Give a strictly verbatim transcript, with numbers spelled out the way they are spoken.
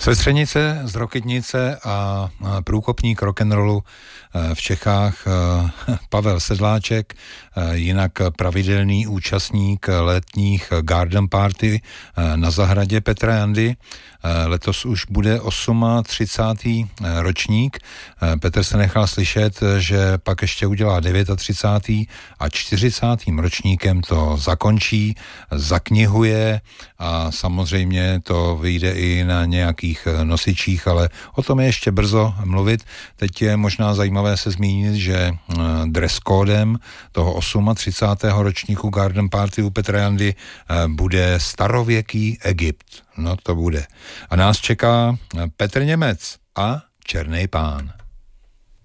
Sestřenice z Rokytnice a průkopník rock'n'rollu v Čechách Pavel Sedláček, jinak pravidelný účastník letních garden party na zahradě Petra Jandy. Letos už bude třicátý osmý ročník. Petr se nechal slyšet, že pak ještě udělá třicátý devátý a čtyřicátým ročníkem to zakončí, zaknihuje a samozřejmě to vyjde i na nějakých nosičích, ale o tom je ještě brzo mluvit. Teď je možná zajímavé se zmínit, že dress kódem toho třicátého osmého ročníku Garden Party u Petra Jandy bude starověký Egypt. No to bude. A nás čeká Petr Němec a Černej pán.